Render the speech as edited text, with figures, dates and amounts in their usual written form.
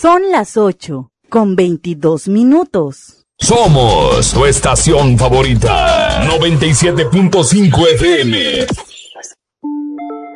Son las 8:22. Somos tu estación favorita, 97.5 FM.